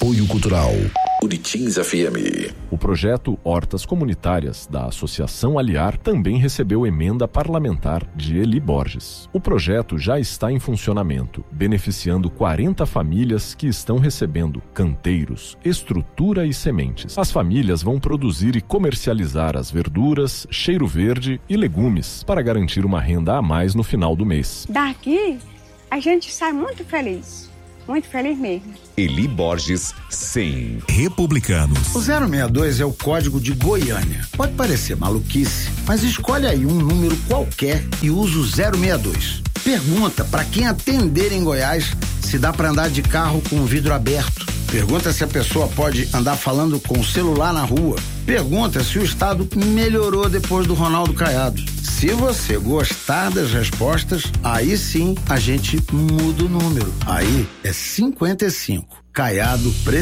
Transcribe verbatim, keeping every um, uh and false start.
Apoio Cultural Uritins F M. O projeto Hortas Comunitárias da Associação Aliar também recebeu emenda parlamentar de Eli Borges. O projeto já está em funcionamento, beneficiando quarenta famílias que estão recebendo canteiros, estrutura e sementes. As famílias vão produzir e comercializar as verduras, cheiro verde e legumes para garantir uma renda a mais no final do mês. Daqui a gente sai muito feliz. Muito feliz mesmo. Eli Borges, cem. Republicanos. O zero seis dois é o código de Goiânia. Pode parecer maluquice, mas escolhe aí um número qualquer e usa o zero seis dois. Pergunta para quem atender em Goiás se dá para andar de carro com o vidro aberto. Pergunta se a pessoa pode andar falando com o celular na rua. Pergunta se o estado melhorou depois do Ronaldo Caiado. Se você gostar das respostas, aí sim a gente muda o número. Aí é cinquenta e cinco. Caiado presidente.